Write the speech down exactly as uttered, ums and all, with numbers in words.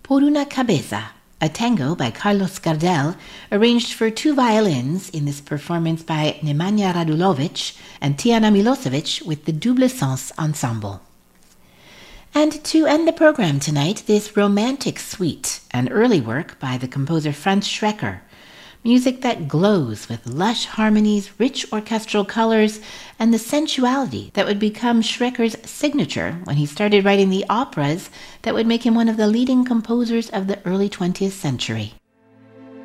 Por una cabeza, a tango by Carlos Gardel, arranged for two violins in this performance by Nemanja Radulovic and Tijana Milosevic with the Double Sens Ensemble. And to end the program tonight, this romantic suite, an early work by the composer Franz Schreker, music that glows with lush harmonies, rich orchestral colors, and the sensuality that would become Schreker's signature when he started writing the operas that would make him one of the leading composers of the early twentieth century.